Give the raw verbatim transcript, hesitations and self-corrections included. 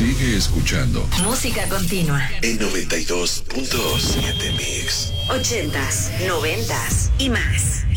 Sigue escuchando. Música continua. En noventa y dos punto siete Mix. Ochentas, noventas y más.